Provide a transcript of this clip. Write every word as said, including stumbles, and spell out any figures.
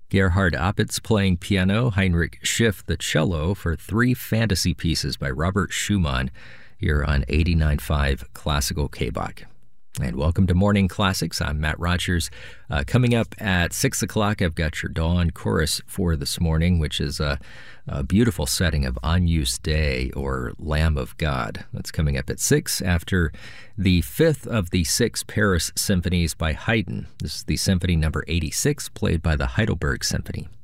Gerhard Appitz playing piano, Heinrich Schiff the cello for three fantasy pieces by Robert Schumann here on eighty-nine point five Classical K B O C. And welcome to Morning Classics. I'm Matt Rogers. Uh, coming up at six o'clock, I've got your dawn chorus for this morning, which is a, a beautiful setting of Agnus Dei, or Lamb of God. That's coming up at six after the fifth of the six Paris symphonies by Haydn. This is the symphony number eighty-six, played by the Heidelberg Symphony.